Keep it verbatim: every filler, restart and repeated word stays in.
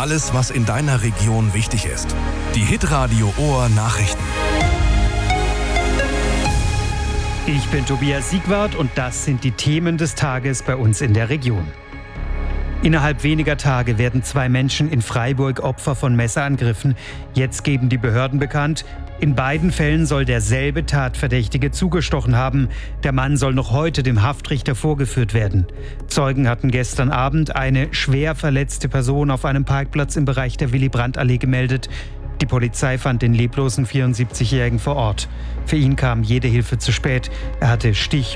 Alles, was in deiner Region wichtig ist. Die Hitradio Ohr Nachrichten. Ich bin Tobias Siegwart und das sind die Themen des Tages bei uns in der Region. Innerhalb weniger Tage werden zwei Menschen in Freiburg Opfer von Messerangriffen. Jetzt geben die Behörden bekannt, in beiden Fällen soll derselbe Tatverdächtige zugestochen haben. Der Mann soll noch heute dem Haftrichter vorgeführt werden. Zeugen hatten gestern Abend eine schwer verletzte Person auf einem Parkplatz im Bereich der Willy-Brandt-Allee gemeldet. Die Polizei fand den leblosen vierundsiebzigjährigen vor Ort. Für ihn kam jede Hilfe zu spät. Er hatte Stich-